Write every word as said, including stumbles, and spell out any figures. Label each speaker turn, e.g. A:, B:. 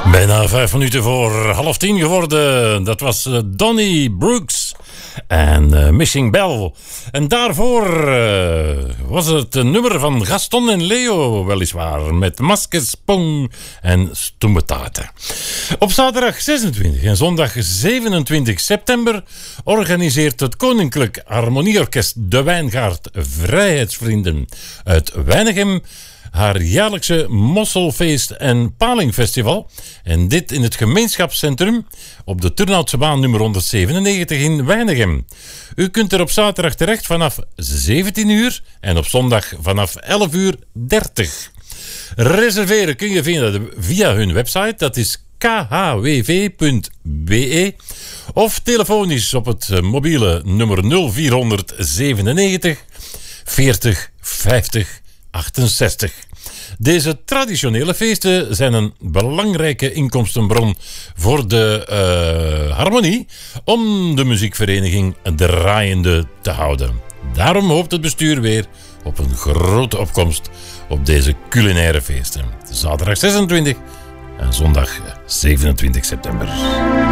A: Bijna vijf minuten voor half tien geworden. Dat was uh, Donnie Brooks en uh, Missing Bell. En daarvoor uh, was het een nummer van Gaston en Leo, weliswaar. Met Maskes, Pong en Stoembetaten. Op zaterdag zesentwintig en zondag zevenentwintig september organiseert het Koninklijk Harmonieorkest De Wijngaard Vrijheidsvrienden uit Weinigem haar jaarlijkse Mosselfeest en Palingfestival. En dit in het gemeenschapscentrum op de Turnhoutsebaan nummer honderdzevenennegentig in Weinigem. U kunt er op zaterdag terecht vanaf zeventien uur en op zondag vanaf elf uur dertig. Reserveren kun je vinden via hun website, dat is k h w v punt b e of telefonisch op het mobiele nummer nul vierhonderdzevenennegentig veertig vijftig achtenzestig. Deze traditionele feesten zijn een belangrijke inkomstenbron voor de uh, harmonie om de muziekvereniging draaiende te houden. Daarom hoopt het bestuur weer op een grote opkomst op deze culinaire feesten. Zaterdag zesentwintig en zondag zevenentwintig september.